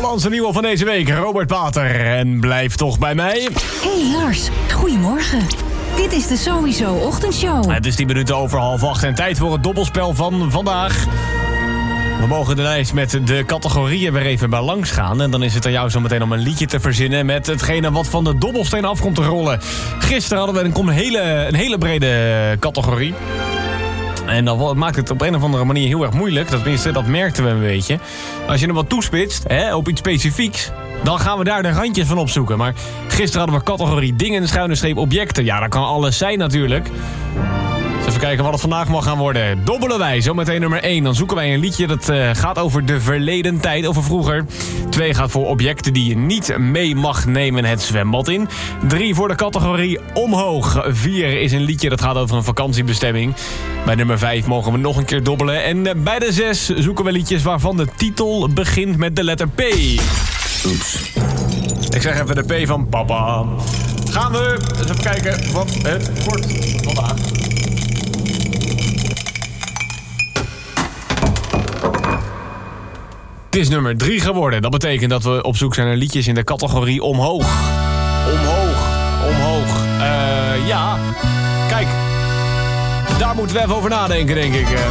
Hollandse nieuwe van deze week, Robert Pater. En blijf toch bij mij. Hey Lars, goedemorgen. Dit is de Sowieso Ochtendshow. Het is 10 minuten over 7:30 en tijd voor het dobbelspel van vandaag. We mogen de lijst met de categorieën weer even bij langs gaan. En dan is het aan jou zo meteen om een liedje te verzinnen met hetgene wat van de dobbelsteen af komt te rollen. Gisteren hadden we een hele brede categorie. En dat maakt het op een of andere manier heel erg moeilijk. Tenminste, dat merkten we een beetje. Als je hem wat toespitst, op iets specifieks, dan gaan we daar de randjes van opzoeken. Maar gisteren hadden we categorie dingen, _objecten. Ja, dat kan alles zijn natuurlijk. Dus even kijken wat het vandaag mag gaan worden. Dobbelen wij, zometeen nummer 1. Dan zoeken wij een liedje dat gaat over de verleden tijd, over vroeger. 2 gaat voor objecten die je niet mee mag nemen het zwembad in. 3 voor de categorie omhoog. 4 is een liedje dat gaat over een vakantiebestemming. Bij nummer 5 mogen we nog een keer dobbelen. En bij de 6 zoeken we liedjes waarvan de titel begint met de letter P. Oeps. Ik zeg even de P van papa. Gaan we eens even kijken wat het wordt vandaag. Het is nummer 3 geworden. Dat betekent dat we op zoek zijn naar liedjes in de categorie omhoog. Omhoog. Ja. Kijk. Daar moeten we even over nadenken, denk ik.